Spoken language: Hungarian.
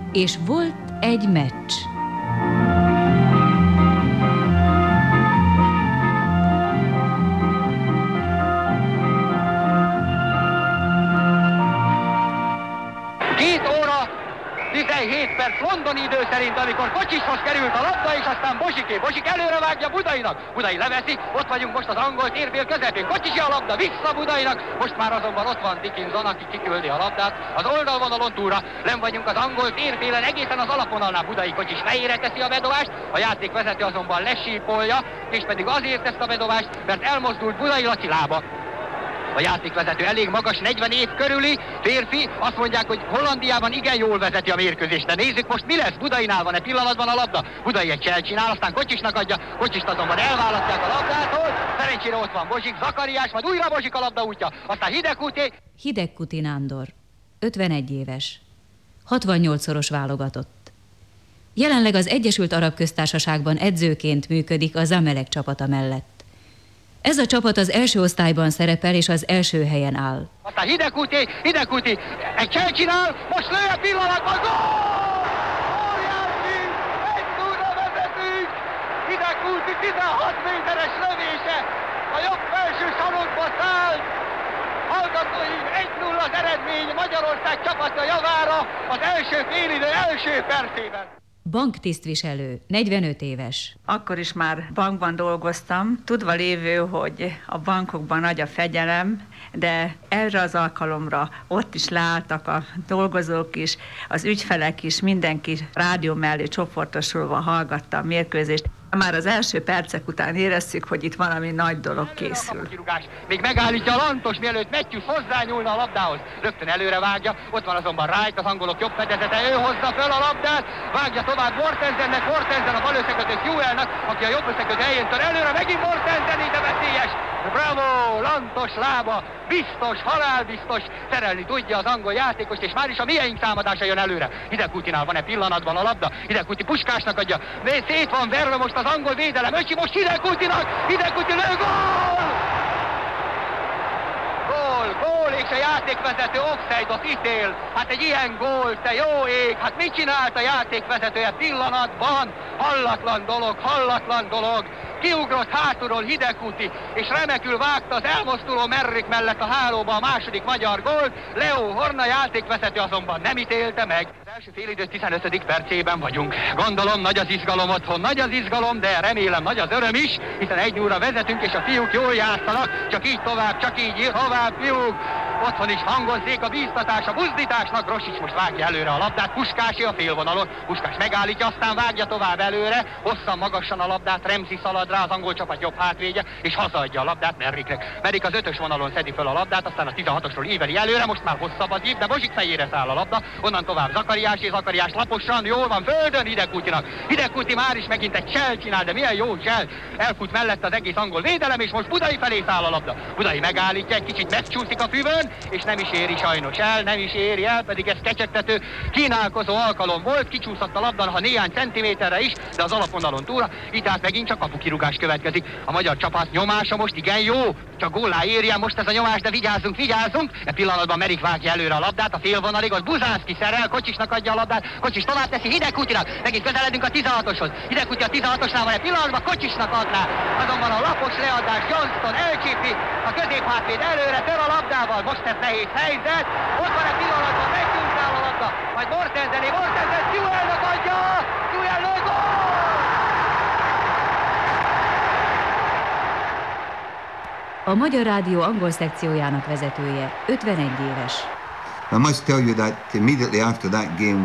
és volt egy meccs. Két óra 17 perc londoni idő szerint, amikor Kocsishoz került a labda, és aztán Bosik előre vágja Budainak. Budai leveszi, ott vagyunk most az angol térbél közepén. Kocsisi a labda, vissza Budainak, most már azonban ott van Dickinson, aki kiküldi a labdát az oldalvonalon túlra. Nem vagyunk az angol térbélen, egészen az alapvonalnál. Budai Kocsis fejére teszi a bedobást, a játékvezető azonban lesípolja, és pedig azért ezt a bedobást, mert elmozdult Budai Laci lába. A játékvezető elég magas, 40 év körüli férfi, azt mondják, hogy Hollandiában igen jól vezeti a mérkőzést. De nézzük most, mi lesz. Budainál van egy pillanatban a labda. Budai egy cselt csinál, aztán Kocsisnak adja, Kocsist azonban elválasztják a labdától. Szerencsére ott van Bozsik, Zakariás, majd újra Bozsik a labda útja. Aztán Hidegkuti Nándor, 51 éves, 68-szoros válogatott. Jelenleg az Egyesült Arab Köztársaságban edzőként működik a Zamalek csapata mellett. Ez a csapat az első osztályban szerepel, és az első helyen áll. Aztán Hidegkuti, egy cselt csinál, most lő a pillanatban, gól! Óriási, 1-0-ra vezetünk! Hidegkuti 16 méteres lövése, a jobb felső sarokba szállt. Hallgatóim, 1-0 az eredmény Magyarország csapata javára az első félidő első percében. Banktisztviselő, 45 éves. Akkor is már bankban dolgoztam, tudva lévő, hogy a bankokban nagy a fegyelem, de erre az alkalomra ott is leálltak a dolgozók is, az ügyfelek is, mindenki rádió mellé csoportosulva hallgatta a mérkőzést. Már az első percek után éreztük, hogy itt valami nagy dolog készül. Még megállítja a Lantos, mielőtt Matthews hozzányúlna a labdához. Rögtön előre vágja, ott van azonban Wright, az angolok jobb fedezete, ő hozza föl a labdát, vágja tovább Mortensennek, Mortensen a bal összekötő Hewellnek, aki a jobb összekötő helyén tör előre, megint Mortensen, ide veszélyes! Bravo! Lantos lába, biztos, halálbiztos, szerelni tudja az angol játékost, és már is a miénk támadása jön előre. Hidegkutinál van-e pillanatban a labda? Hidegkuti Puskásnak adja, szét van verve most az angol védelem, öcsi most Hidegkutinak, Hidegkuti lő, gól! Gól, és a játékvezető offside-ot ítél. Hát egy ilyen gól, te jó ég, hát mit csinált a játékvezetője pillanatban? Hallatlan dolog. Kiugrott hátulról Hidegkuti, és remekül vágta az elmozduló Merrick mellett a hálóba a második magyar gólt. Leo Horna játékvezető azonban nem ítélte meg. Az első félidő 15. percében vagyunk. Gondolom nagy az izgalom otthon, nagy az izgalom, de remélem nagy az öröm is, hiszen 1-0-ra vezetünk, és a fiúk jól játszanak. Csak így tovább, fiúk. Otthon is hangozzék a bíztatás a buzdításnak. Rosics most vágja előre a labdát, Puskásé a félvonalon. Puskás megállítja, aztán vágja tovább előre, hosszan magasan a labdát, Remzi szalad rá, az angol csapat jobb hátvédje, és hazaadja a labdát Merricknek. Merrick az 5-ös vonalon szedi föl a labdát, aztán a 16-osról íveli előre, most már hosszabb az ív, de Bozsik fejére száll a labda, onnan tovább Zakariás laposan, jól van földön Hidegkutinak. Hidegkuti már is megint egy cselt csinál, de milyen jó cselt. Elfut mellett az egész angol védelem, és most Budai felé száll a labda. Budai megállítja, egy kicsit megcsúszik a füvön, és nem is éri sajnos el, pedig ez kecsegtető, kínálkozó alkalom volt, kicsúszott a labda, ha néhány centiméterre is, de az alapvonalon túlra, itt át megint csak kapukirúgás következik. A magyar csapat nyomása most igen jó, csak góllá érje most ez a nyomás, de vigyázzunk. E pillanatban Merrick vágja előre a labdát, a félvonalig, az Buzánszky szerel, Kocsisnak adja a labdát, Kocsis tovább teszi Hidegkutinak, megint közeledünk a 16-oshoz. Hidegkuti a 16-osnál van, egy pillanatban Kocsisnak adná, azonban a lapos leadás Johnston elcsípi, a középhátvéd előre tör a labdával, most ez nehéz helyzet, ott van egy pillanatban, meggyújtál a labda, majd Mortensen Hewellnek adja, Hewell lő, gól! A Magyar Rádió angol szekciójának vezetője, 51 éves. I must tell you that immediately after that game